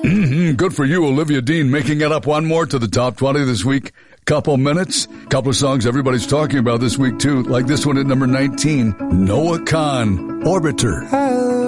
Good for you, Olivia Dean, making it up one more to the top 20 this week. Couple minutes, couple of songs everybody's talking about this week, too, like this one at number 19, Noah Kahan, Orbiter.